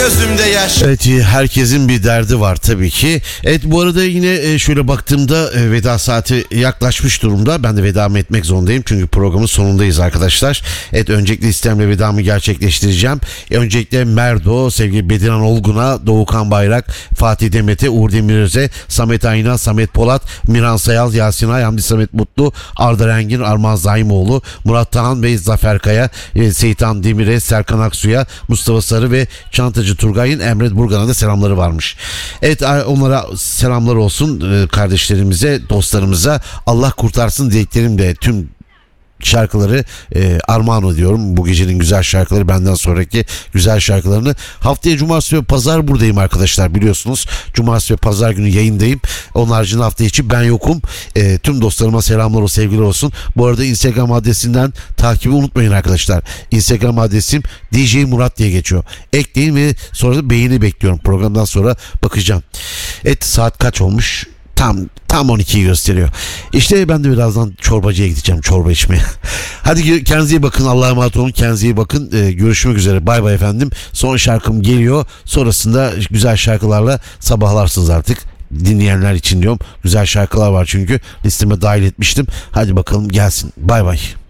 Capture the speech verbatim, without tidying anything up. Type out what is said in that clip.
gözümde yaş. Evet, herkesin bir derdi var tabii ki. Evet, bu arada yine şöyle baktığımda veda saati yaklaşmış durumda. Ben de vedamı etmek zorundayım çünkü programın sonundayız arkadaşlar. Evet, öncelikle istemle vedamı gerçekleştireceğim. Öncelikle Merdo, sevgili Bediran Olgun'a, Doğukan Bayrak, Fatih Demet'e, Uğur Demiröz'e, Samet Ayna, Samet Polat, Miran Sayal, Yasin Ay, Hamdi Samet Mutlu, Arda Rengin, Armağan Zaimoğlu, Murat Tahan ve Zafer Kaya, Seyitan Demir'e, Serkan Aksu'ya, Mustafa Sarı ve Çantacı Turgay'ın Emre Burgan'a da selamları varmış. Evet, onlara selamlar olsun, kardeşlerimize, dostlarımıza. Allah kurtarsın dileklerim de tüm şarkıları e, armağan ediyorum. Bu gecenin güzel şarkıları, benden sonraki güzel şarkılarını. Haftaya cumartesi ve pazar buradayım arkadaşlar, biliyorsunuz. Cumartesi ve pazar günü yayındayım. Onun haricinde hafta içi ben yokum. E, tüm dostlarıma selamlar olsun, sevgiler olsun. Bu arada Instagram adresinden takibi unutmayın arkadaşlar. Instagram adresim D J Murat diye geçiyor. Ekleyin ve sonra da beğeni bekliyorum. Programdan sonra bakacağım. Evet, saat kaç olmuş? Tam tam on ikiyi gösteriyor. İşte ben de birazdan çorbacıya gideceğim, çorba içmeye. Hadi kendinize iyi bakın. Allah'a emanet olun. Kendinize iyi bakın. Ee, görüşmek üzere. Bay bay efendim. Son şarkım geliyor. Sonrasında güzel şarkılarla sabahlarsınız artık. Dinleyenler için diyorum. Güzel şarkılar var çünkü. Listeme dahil etmiştim. Hadi bakalım gelsin. Bay bay.